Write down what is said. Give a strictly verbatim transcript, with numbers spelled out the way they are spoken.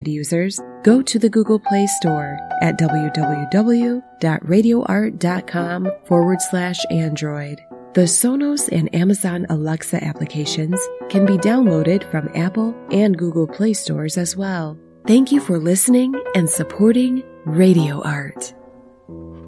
users, go to the Google Play Store at www.radioart.com forward slash Android. The Sonos and Amazon Alexa applications can be downloaded from Apple and Google Play stores as well. Thank you for listening and supporting Radio Art.